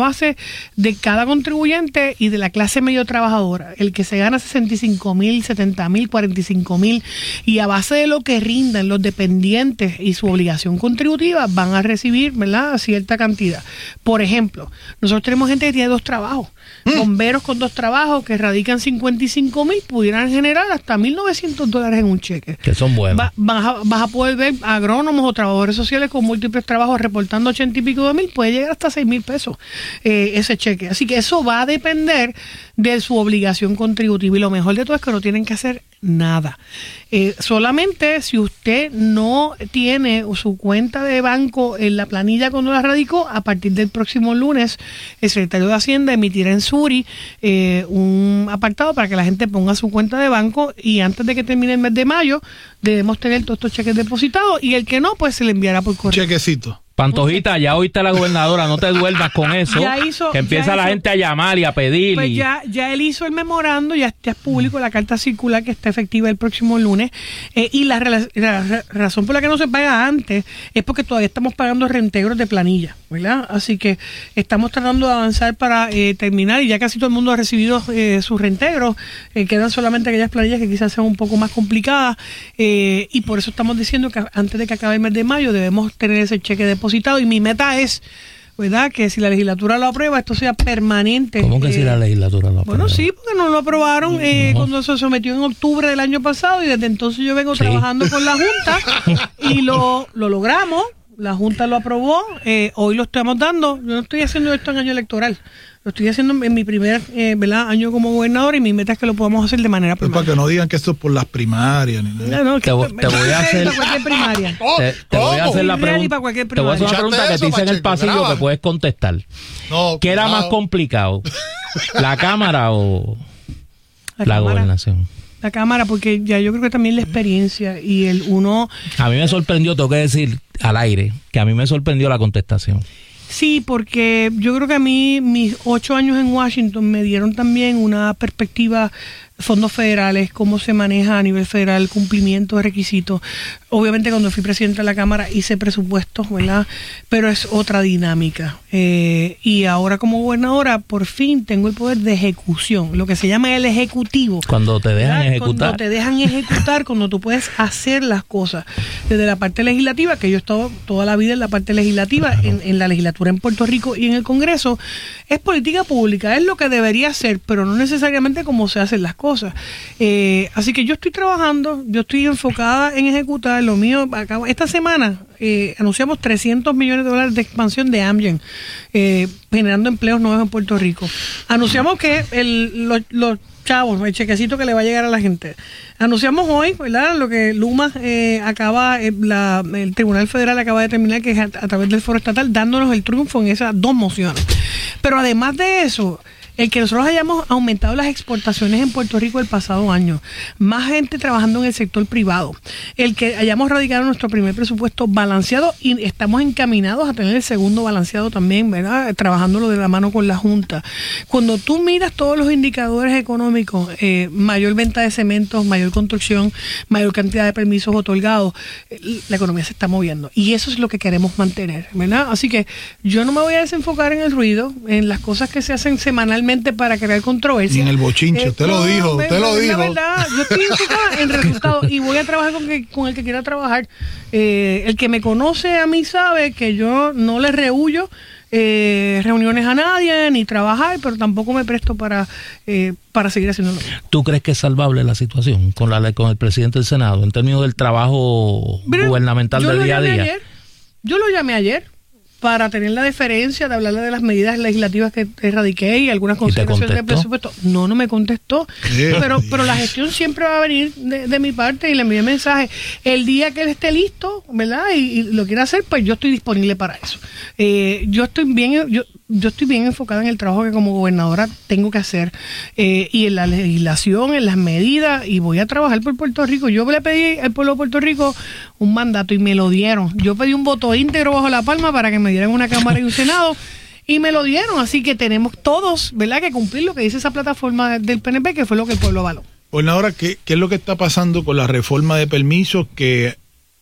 base de cada contribuyente y de la clase medio trabajadora. El que se gana 65,000, 70,000, 45,000, y a base de lo que rindan los dependientes y su obligación contributiva van a recibir, ¿verdad?, cierta cantidad. Por ejemplo, nosotros tenemos gente que tiene 2 trabajos. Bomberos con 2 trabajos que radican 55,000 pudieran generar hasta $1,900 en un cheque. Que son buenos. Vas a poder ver agrónomos o trabajadores sociales con múltiples trabajos reportando 80 y pico de mil, puede llegar hasta $6,000 ese cheque. Así que eso va a depender de su obligación contributiva, y lo mejor de todo es que no tienen que hacer nada. Solamente si usted no tiene su cuenta de banco en la planilla cuando la radicó, a partir del próximo lunes el secretario de Hacienda emitirá en Suri un apartado para que la gente ponga su cuenta de banco, y antes de que termine el mes de mayo debemos tener todos estos cheques depositados, y el que no, pues se le enviará por correo. Chequecito. Pantojita, ya oíste a la gobernadora, no te duermas con eso, que empieza la gente a llamar y a pedir. Pues ya él hizo el memorando, ya es público la carta circular que está efectiva el próximo lunes, y la razón por la que no se paga antes es porque todavía estamos pagando reintegros de planilla, ¿verdad? Así que estamos tratando de avanzar para terminar, y ya casi todo el mundo ha recibido sus reintegros, quedan solamente aquellas planillas que quizás sean un poco más complicadas, y por eso estamos diciendo que antes de que acabe el mes de mayo debemos tener ese cheque depositado, y mi meta es, ¿verdad?, que si la legislatura lo aprueba, esto sea permanente. ¿Cómo que si la legislatura lo aprueba? Bueno, sí, porque no lo aprobaron cuando se sometió en octubre del año pasado, y desde entonces yo vengo trabajando con la Junta y lo logramos. La Junta lo aprobó, hoy lo estamos dando. Yo no estoy haciendo esto en año electoral, lo estoy haciendo en mi primer año como gobernador, y mi meta es que lo podamos hacer de manera permanente. Para que no digan que esto es por las primarias. Te voy a hacer para cualquier primaria. Te voy a hacer la pregunta. Te voy a hacer una pregunta que te hice en el pasillo que puedes contestar. No, ¿Qué era más complicado? ¿La Cámara o la gobernación? La Cámara, porque ya yo creo que también la experiencia y el uno... A mí me sorprendió, tengo que decir al aire, que a mí me sorprendió la contestación. Sí, porque yo creo que a mí mis 8 años en Washington me dieron también una perspectiva, fondos federales, cómo se maneja a nivel federal, cumplimiento de requisitos. Obviamente cuando fui presidente de la Cámara hice presupuestos, ¿verdad? Pero es otra dinámica. Y ahora como gobernadora por fin tengo el poder de ejecución, lo que se llama el ejecutivo. Cuando te dejan ejecutar. Cuando te dejan ejecutar, cuando tú puedes hacer las cosas. Desde la parte legislativa, que yo he estado toda la vida en la parte legislativa, en la legislatura en Puerto Rico y en el Congreso, es política pública, es lo que debería ser, pero no necesariamente como se hacen las cosas. Así que yo estoy trabajando, yo estoy enfocada en ejecutar lo mío. Esta semana anunciamos $300 millones de expansión de Amgen, generando empleos nuevos en Puerto Rico. Anunciamos que los chavos, el chequecito que le va a llegar a la gente. Anunciamos hoy, ¿verdad?, lo que Luma el Tribunal Federal acaba de determinar, que es a través del foro estatal, dándonos el triunfo en esas 2 mociones. Pero además de eso, el que nosotros hayamos aumentado las exportaciones en Puerto Rico el pasado año, más gente trabajando en el sector privado, el que hayamos radicado nuestro primer presupuesto balanceado, y estamos encaminados a tener el segundo balanceado también, ¿verdad?, trabajándolo de la mano con la Junta. Cuando tú miras todos los indicadores económicos, mayor venta de cementos, mayor construcción, mayor cantidad de permisos otorgados, la economía se está moviendo, y eso es lo que queremos mantener, ¿verdad? Así que yo no me voy a desenfocar en el ruido, en las cosas que se hacen semanalmente para crear controversia. Y en el bochinche, usted lo dijo. La verdad, yo estoy enfocada en resultados y voy a trabajar con el que quiera trabajar. El que me conoce a mí sabe que yo no le rehuyo reuniones a nadie ni trabajar, pero tampoco me presto para seguir haciéndolo. ¿Tú crees que es salvable la situación con el presidente del Senado en términos del trabajo gubernamental del día a día? Yo lo llamé ayer para tener la deferencia de hablarle de las medidas legislativas que erradiqué y algunas consideraciones del presupuesto. No me contestó. Pero la gestión siempre va a venir de mi parte, y le envié mensaje. El día que él esté listo, ¿verdad?, y lo quiera hacer, pues yo estoy disponible para eso. Yo estoy bien enfocada en el trabajo que como gobernadora tengo que hacer, y en la legislación, en las medidas, y voy a trabajar por Puerto Rico. Yo le pedí al pueblo de Puerto Rico un mandato y me lo dieron. Yo pedí un voto íntegro bajo la palma para que me dieran una Cámara y un Senado, y me lo dieron. Así que tenemos todos, ¿verdad?, que cumplir lo que dice esa plataforma del PNP, que fue lo que el pueblo avaló. Bueno, ahora, ¿qué es lo que está pasando con la reforma de permisos que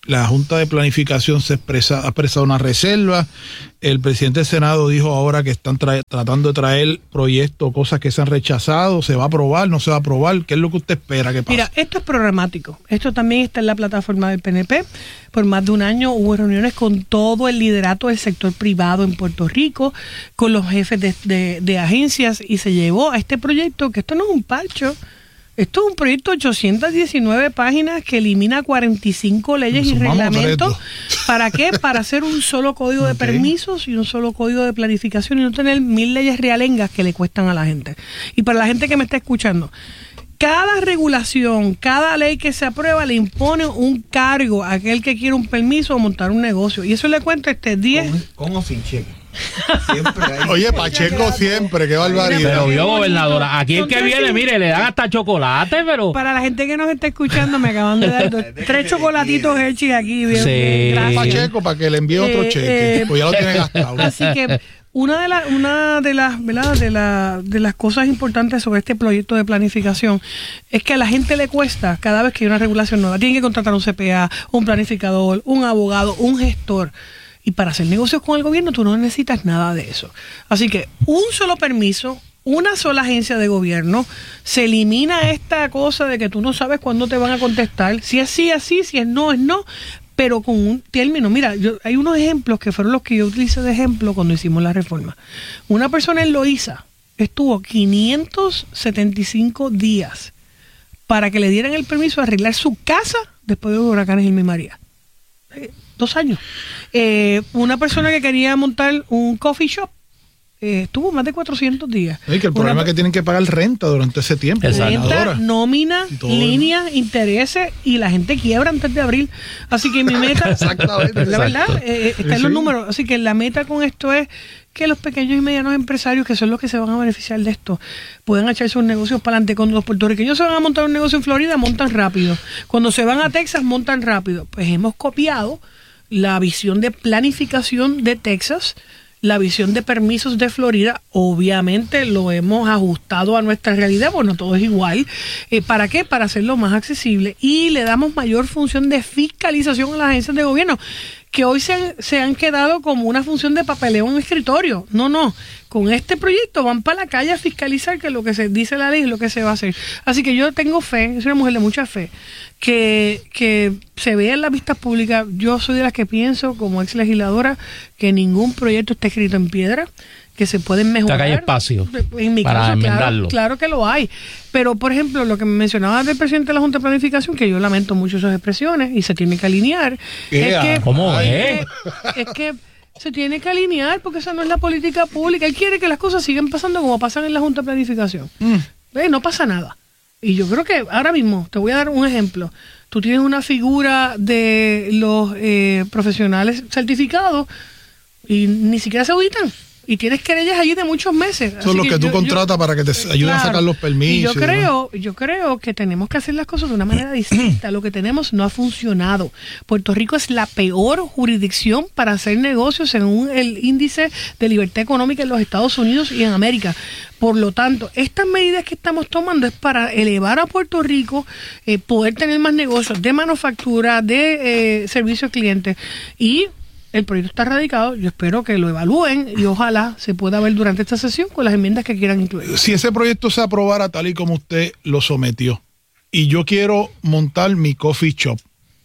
la Junta de Planificación ha expresado una reserva. El presidente del Senado dijo ahora que están tratando de traer proyectos, cosas que se han rechazado. ¿Se va a aprobar? ¿No se va a aprobar? ¿Qué es lo que usted espera que pase? Mira, esto es programático. Esto también está en la plataforma del PNP. Por más de un año hubo reuniones con todo el liderato del sector privado en Puerto Rico, con los jefes de agencias, y se llevó a este proyecto, que esto no es un parcho. Esto es un proyecto de 819 páginas que elimina 45 leyes y reglamentos. ¿Para qué? Para hacer un solo código de permisos y un solo código de planificación y no tener 1000 leyes realengas que le cuestan a la gente. Y para la gente que me está escuchando, cada regulación, cada ley que se aprueba le impone un cargo a aquel que quiere un permiso o montar un negocio. Y eso le cuento 10. Con o sin cheque. Siempre hay. Oye, Pacheco siempre, qué barbaridad. Pero yo, gobernadora, aquí el que viene, mire, le dan hasta chocolate, pero... Para la gente que nos está escuchando, me acaban de dar 3 chocolatitos Hershey aquí. Bien, Sí. gracias. Pacheco, para que le envíe otro cheque, pues ya lo tiene gastado. Así que una de las cosas importantes sobre este proyecto de planificación es que a la gente le cuesta, cada vez que hay una regulación nueva, tienen que contratar un CPA, un planificador, un abogado, un gestor. Y para hacer negocios con el gobierno tú no necesitas nada de eso. Así que un solo permiso, una sola agencia de gobierno, se elimina esta cosa de que tú no sabes cuándo te van a contestar. Si es sí, es sí, si es no, pero con un término. Mira, hay unos ejemplos que fueron los que yo utilicé de ejemplo cuando hicimos la reforma. Una persona en Loíza estuvo 575 días para que le dieran el permiso de arreglar su casa después de los huracanes Irma y María. 2 años. Una persona que quería montar un coffee shop estuvo más de 400 días. Y que el problema es que tienen que pagar renta durante ese tiempo. Renta, nómina, líneas, intereses, y la gente quiebra antes de abril. Así que mi meta, Exactamente. la verdad, está en los números. Así que la meta con esto es que los pequeños y medianos empresarios, que son los que se van a beneficiar de esto, puedan echar sus negocios para adelante. Cuando los puertorriqueños se van a montar un negocio en Florida, montan rápido. Cuando se van a Texas, montan rápido. Pues hemos copiado la visión de planificación de Texas, la visión de permisos de Florida. Obviamente lo hemos ajustado a nuestra realidad, bueno, todo es igual. ¿Para qué? Para hacerlo más accesible, y le damos mayor función de fiscalización a las agencias de gobierno, que hoy se han quedado como una función de papeleo en un escritorio. No, con este proyecto van para la calle a fiscalizar que lo que se dice la ley es lo que se va a hacer. Así que yo tengo fe, soy una mujer de mucha fe, que se vea en las vistas públicas. Yo soy de las que pienso, como ex legisladora, que ningún proyecto está escrito en piedra, que se pueden mejorar. Acá hay espacio en mi para caso, enmendarlo. Claro que lo hay. Pero, por ejemplo, lo que me mencionaba del presidente de la Junta de Planificación, que yo lamento mucho esas expresiones y se tiene que alinear, es que... ¿Cómo es que se tiene que alinear, porque esa no es la política pública. Él quiere que las cosas sigan pasando como pasan en la Junta de Planificación. No pasa nada. Y yo creo que ahora mismo, te voy a dar un ejemplo. Tú tienes una figura de los profesionales certificados y ni siquiera se auditan. Y tienes querellas allí de muchos meses. Son los que tú contratas para que te ayuden a sacar los permisos. Y yo creo que tenemos que hacer las cosas de una manera distinta. Lo que tenemos no ha funcionado. Puerto Rico es la peor jurisdicción para hacer negocios según el índice de libertad económica en los Estados Unidos y en América. Por lo tanto, estas medidas que estamos tomando es para elevar a Puerto Rico, poder tener más negocios de manufactura, de servicio al cliente. Y el proyecto está radicado, yo espero que lo evalúen y ojalá se pueda ver durante esta sesión con las enmiendas que quieran incluir. Si ese proyecto se aprobara tal y como usted lo sometió, y yo quiero montar mi coffee shop,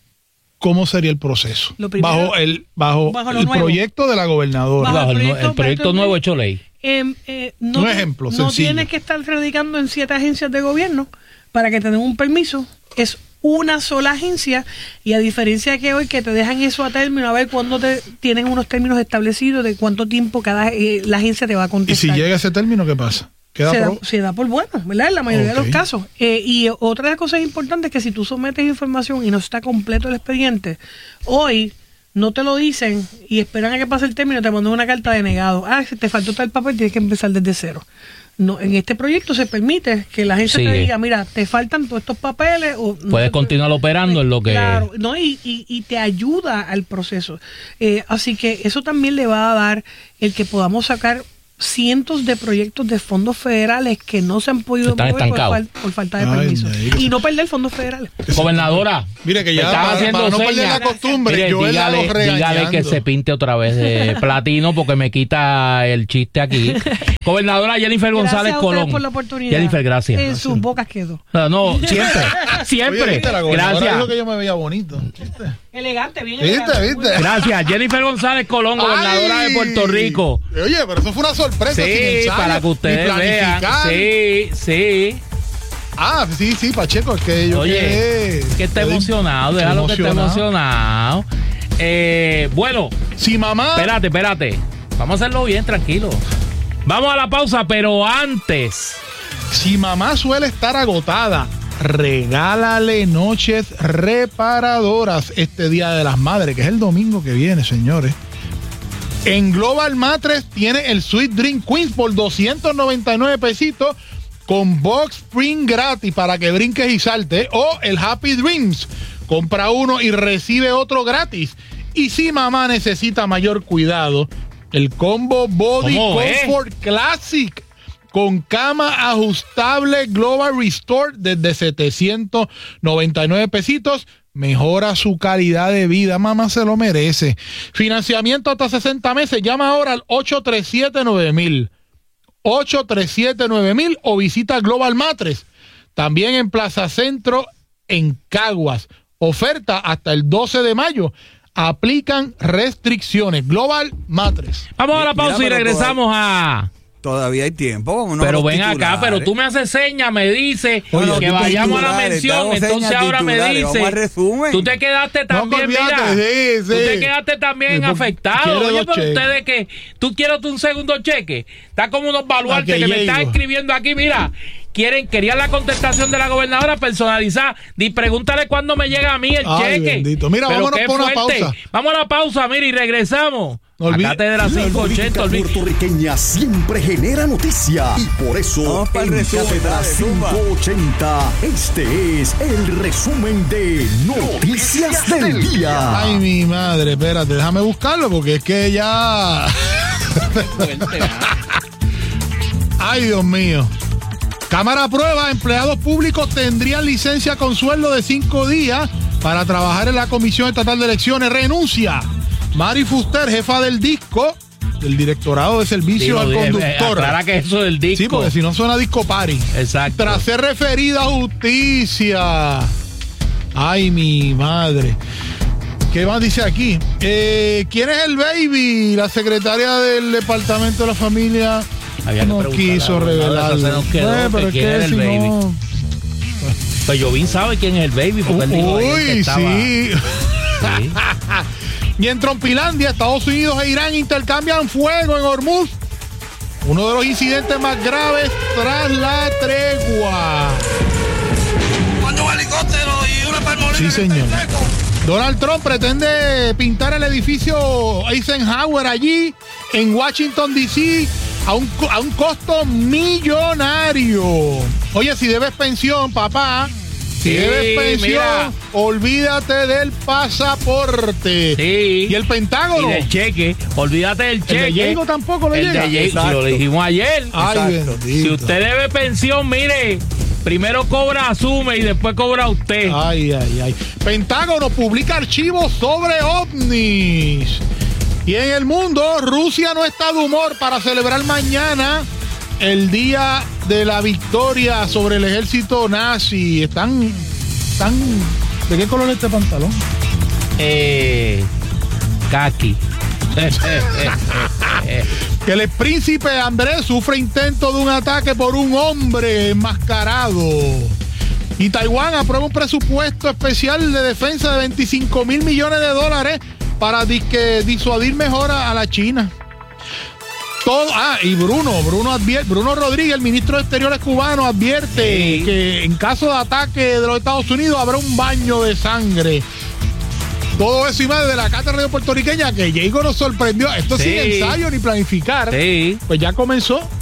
¿cómo sería el proceso? Bajo el proyecto de la gobernadora. Bajo el proyecto nuevo hecho ley. Un ejemplo sencillo. No tienes que estar radicando en 7 agencias de gobierno para que te den un permiso. Es una sola agencia, y a diferencia de que hoy que te dejan eso a término, a ver cuándo tienen unos términos establecidos de cuánto tiempo la agencia te va a contestar. ¿Y si llega ese término, qué pasa? Se da por bueno, ¿verdad? En la mayoría de los casos. Y otra de las cosas importantes es que si tú sometes información y no está completo el expediente, hoy no te lo dicen y esperan a que pase el término, te mandan una carta de negado. Si te faltó tal papel, tienes que empezar desde cero. No, en este proyecto se permite que la agencia te diga, mira, te faltan todos estos papeles. Puedes continuar operando en lo que... Claro, y te ayuda al proceso. Así que eso también le va a dar el que podamos sacar cientos de proyectos de fondos federales que no se han podido mover por falta de permiso. Y no perder fondos federales. Gobernadora, mire que ya para no perder la costumbre, mire, dígale que se pinte otra vez de platino porque me quita el chiste aquí. Gobernadora Jennifer González Colón. Por la oportunidad. Jennifer, gracias. En sus bocas quedó. No, siempre. Oye, Gracias. Dijo que yo me veía bonito. Elegante, bien elegante. ¿Viste? Gracias, Jennifer González Colón, gobernadora de Puerto Rico. Oye, pero eso fue una sorpresa. Sí, sin ensayo, para que ustedes vean. Sí. Sí, Pacheco, es que yo que está emocionado, déjalo que esté emocionado. Bueno, si mamá. Espérate. Vamos a hacerlo bien, tranquilo. Vamos a la pausa, pero antes. Si mamá suele estar agotada, regálale noches reparadoras este Día de las Madres, que es el domingo que viene, señores. En Global Mattress tiene el Sweet Dream Queens por 299 pesitos con box spring gratis para que brinques y saltes, o el Happy Dreams, compra uno y recibe otro gratis. Y si mamá necesita mayor cuidado, el combo Body Comfort Classic con cama ajustable Global Restore desde 799 pesitos. Mejora su calidad de vida, mamá se lo merece. Financiamiento hasta 60 meses. Llama ahora al 837-9000. 837-9000 o visita Global Mattress. También en Plaza Centro, en Caguas. Oferta hasta el 12 de mayo. Aplican restricciones. Global Mattress. Vamos a la pausa y regresamos a... Todavía hay tiempo. Pero ven acá, pero tú me haces señas, me dices que vayamos a la mención, entonces ahora me dices, tú te quedaste también, tú te quedaste también afectado. Oye, pero ustedes que tú quieres un segundo cheque, está como unos baluartes que me están escribiendo aquí, mira. Querían la contestación de la gobernadora personalizada. Pregúntale cuándo me llega a mí el cheque. Bendito. Mira, vámonos por una pausa. Vamos a la pausa, mira, y regresamos. No Acá te de las 580. La puertorriqueña siempre genera noticia. Y por eso, en Cátedra 580, este es el resumen de Noticias del Día. Ay, mi madre, espérate, déjame buscarlo porque es que ya... Ay, Dios mío. Cámara aprueba, empleados públicos tendrían licencia con sueldo de 5 días para trabajar en la Comisión Estatal de Elecciones. Renuncia Mari Fuster, jefa del DISCO, del Directorado de Servicios al Conductor. Aclara que eso del DISCO. Sí, porque si no suena disco party. Exacto. Tras ser referida a justicia. Ay, mi madre. ¿Qué más dice aquí? ¿Quién es el baby? La secretaria del Departamento de la Familia no quiso revelarlo. Pero quién era el baby. No... Pues Jovín sabe quién es el baby porque él dijo que estaba... sí. Y en Trompilandia, Estados Unidos e Irán intercambian fuego en Hormuz. Uno de los incidentes más graves tras la tregua. Cuando un helicóptero y una palmolina. Sí, señor. Donald Trump pretende pintar el edificio Eisenhower allí en Washington, D.C. a un costo millonario. Oye, si debes pensión, papá, si debes pensión, mira, olvídate del pasaporte. Sí. Y el Pentágono. Y del cheque. Olvídate del cheque. El de Diego tampoco lo llega. El de Diego, si lo dijimos ayer. Ay, si usted debe pensión, mire, primero cobra Asume y después cobra usted. Ay. Pentágono publica archivos sobre ovnis. Y en el mundo, Rusia no está de humor para celebrar mañana el día de la victoria sobre el ejército nazi. Están ¿de qué color es este pantalón? Kaki. Que el príncipe Andrés sufre intento de un ataque por un hombre enmascarado. Y Taiwán aprueba un presupuesto especial de defensa de $25 mil millones para disuadir mejor a la China. Y Bruno Rodríguez, el ministro de Exteriores cubano, advierte que en caso de ataque de los Estados Unidos habrá un baño de sangre. Todo eso y más de la cátedra puertorriqueña que Diego nos sorprendió. Esto sin ensayo ni planificar. Sí. Pues ya comenzó.